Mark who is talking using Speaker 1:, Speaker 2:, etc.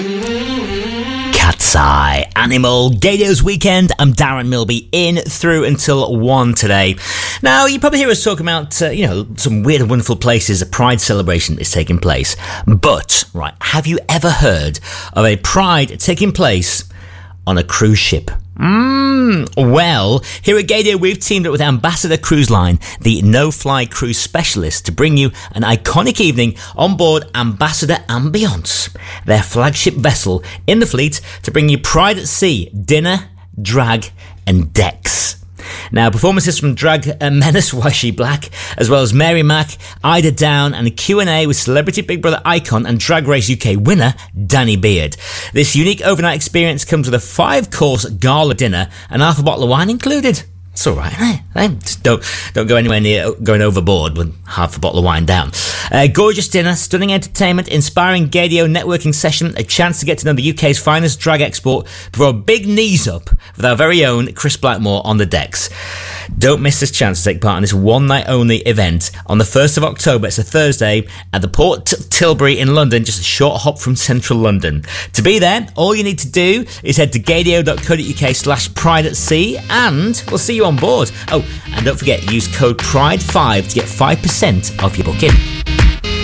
Speaker 1: Cat's Eye, Animal, Gaydio's Weekend. I'm Darren Milby, in through until 1 today. Now, you probably hear us talking about, some weird and wonderful places a Pride celebration is taking place. But, right, have you ever heard of a Pride taking place on a cruise ship? Well, here at Gaydio, we've teamed up with Ambassador Cruise Line, the no-fly cruise specialist, to bring you an iconic evening on board Ambassador Ambiance, their flagship vessel in the fleet, to bring you Pride at Sea, dinner, drag and decks. Now, performances from drag menace Waishi Black, as well as Mary Mack, Ida Down, and a Q&A with Celebrity Big Brother icon and Drag Race UK winner, Danny Beard. This unique overnight experience comes with a 5-course gala dinner and half a bottle of wine included. It's all right, eh? Just don't go anywhere near going overboard with half a bottle of wine down. Gorgeous dinner, stunning entertainment, inspiring Gaydio networking session, a chance to get to know the UK's finest drag export before a big knees up with our very own Chris Blackmore on the decks. Don't miss this chance to take part in this one-night only event on the 1st of October. It's a Thursday at the Port Tilbury in London, just a short hop from central London. To be there, all you need to do is head to gaydio.co.uk/pride at sea, and we'll see you on board. Oh, and don't forget, use code PRIDE5 to get 5% off your booking.